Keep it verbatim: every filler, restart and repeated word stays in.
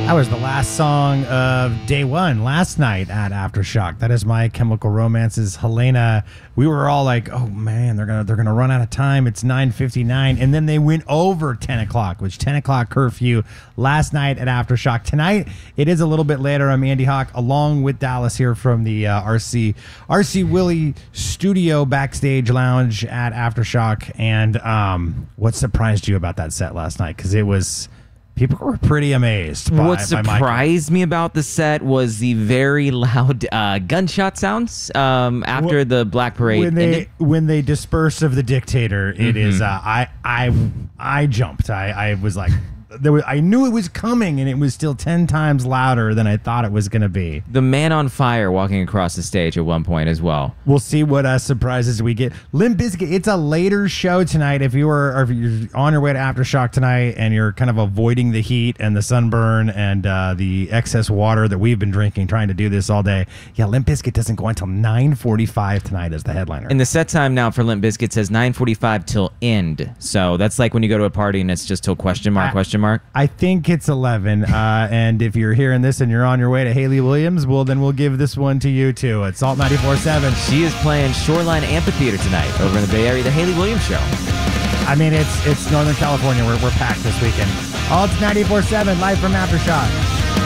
That was the last song of day one last night at Aftershock. That is My Chemical Romance's Helena. We were all like, "Oh man, they're gonna they're gonna run out of time. It's nine fifty-nine," and then they went over ten o'clock, which ten o'clock curfew last night at Aftershock. Tonight it is a little bit later. I'm Andy Hawk, along with Dallas here from the uh, R C R C Willie Studio backstage lounge at Aftershock. And um, what surprised you about that set last night? Because it was. People were pretty amazed. By, what surprised me about the set was the very loud uh, gunshot sounds um, after well, the Black Parade when they ended. when they disperse of the dictator. It mm-hmm. is. Uh, I I I jumped. I I was like. There was, I knew it was coming, and it was still ten times louder than I thought it was going to be. The man on fire walking across the stage at one point as well. We'll see what uh, surprises we get. Limp Bizkit, it's a later show tonight. If you were, or if you're on your way to Aftershock tonight and you're kind of avoiding the heat and the sunburn and uh, the excess water that we've been drinking, trying to do this all day, yeah, Limp Bizkit doesn't go until nine forty-five tonight as the headliner. And the set time now for Limp Bizkit says nine forty-five till end. So that's like when you go to a party and it's just till question mark, I, question mark. I think it's eleven, uh, and if you're hearing this and you're on your way to Haley Williams, well, then we'll give this one to you, too, at Salt ninety-four point seven. She is playing Shoreline Amphitheater tonight over in the Bay Area, the Haley Williams Show. I mean, it's it's Northern California. We're, we're packed this weekend. Alt ninety-four point seven, live from Aftershock.